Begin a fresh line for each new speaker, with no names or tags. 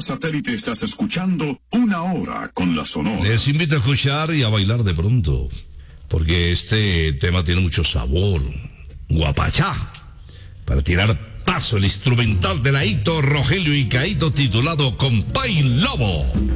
satélite estás escuchando Una Hora con la Sonora.
Les invito a escuchar y a bailar de pronto, porque este tema tiene mucho sabor. Guapachá, para tirar paso el instrumental de Laito, Rogelio y Caíto titulado Compay Lobo.